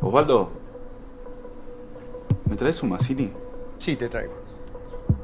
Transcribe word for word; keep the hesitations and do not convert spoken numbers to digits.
Osvaldo, ¿me traes un Mazzini? Sí, te traigo.